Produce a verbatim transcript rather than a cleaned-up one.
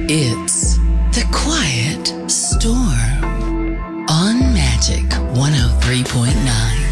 It's The Quiet Storm on Magic one oh three point nine.